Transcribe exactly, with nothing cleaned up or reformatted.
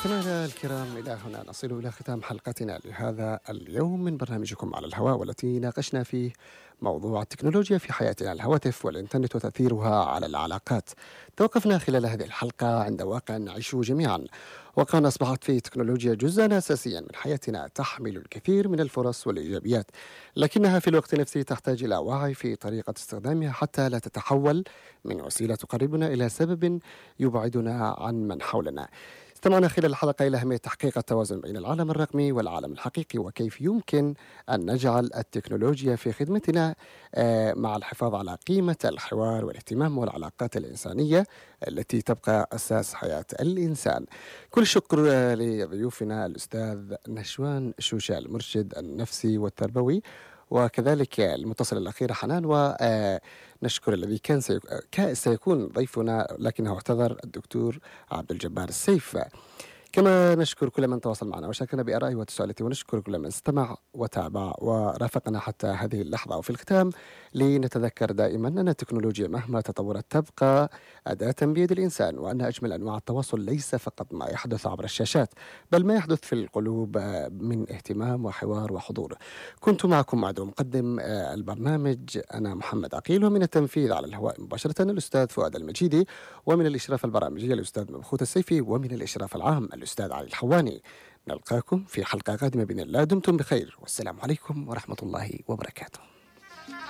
مستمعينا الكرام، إلى هنا نصل إلى ختام حلقتنا لهذا اليوم من برنامجكم على الهواء، والتي ناقشنا فيه موضوع التكنولوجيا في حياتنا، الهواتف والإنترنت وتأثيرها على العلاقات. توقفنا خلال هذه الحلقة عند واقع نعيشه جميعا، وكان أصبحت فيه التكنولوجيا جزءا أساسيا من حياتنا، تحمل الكثير من الفرص والإيجابيات، لكنها في الوقت نفسه تحتاج إلى وعي في طريقة استخدامها حتى لا تتحول من وسيلة تقربنا إلى سبب يبعدنا عن من حولنا. استمعنا خلال الحلقة إلى أهمية تحقيق التوازن بين العالم الرقمي والعالم الحقيقي، وكيف يمكن أن نجعل التكنولوجيا في خدمتنا آه، مع الحفاظ على قيمة الحوار والاهتمام والعلاقات الإنسانية التي تبقى أساس حياة الإنسان. كل الشكر آه، لضيوفنا الأستاذ نشوان شوشة، المرشد النفسي والتربوي، وكذلك المتصل الأخير حنان، ونشكر الذي كان سيك... كان سيكون ضيفنا لكنه اعتذر، الدكتور عبد الجبار السيف. كما نشكر كل من تواصل معنا وشاركنا بآرائه وتساؤلاته، ونشكر كل من استمع وتابع ورافقنا حتى هذه اللحظة. وفي الختام لنتذكر دائما أن التكنولوجيا مهما تطورت تبقى أداة بيد الإنسان، وأن أجمل أنواع التواصل ليس فقط ما يحدث عبر الشاشات، بل ما يحدث في القلوب من اهتمام وحوار وحضور. كنت معكم معدوم مقدم آه، البرنامج أنا محمد عقيل، ومن التنفيذ على الهواء مباشرة الأستاذ فؤاد المجيدي، ومن الإشراف البرامجي الأستاذ مبخوت السيفي، ومن الإشراف العام الأستاذ علي الحواني. نلقاكم في حلقة قادمة بإذن الله، دمتم بخير، والسلام عليكم ورحمة الله وبركاته.